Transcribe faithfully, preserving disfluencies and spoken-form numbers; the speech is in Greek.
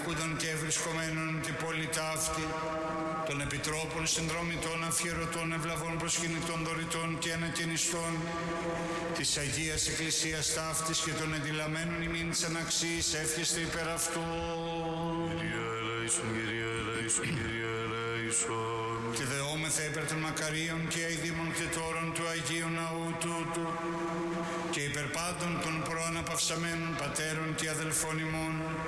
κατοικούντων και ευρισκομένων την πόλη ταύτη, των επιτρόπων συνδρομητών, αφιερωτών, ευλαβών, προσκυνητών, δωρητών και ανακαινιστών, της Αγίας Εκκλησίας ταύτης και των εντυλαμένων ημίν της αναξής, εύχεστε υπέρ αυτού. Κύριε ελέησον, Κύριε ελέησον, Κύριε ελέησον. Και δεόμεθα υπέρ των μακαρίων και αηδήμων κτητόρων του Αγίου Ναού τούτου και υπέρ πάντων των προαναπαυσαμένων πατέρων και αδελφών ημών,